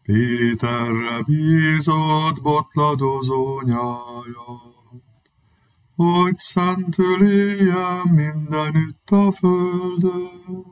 Péterre bízott botladozó nyájat, hogy szentüljen mindenütt a földön.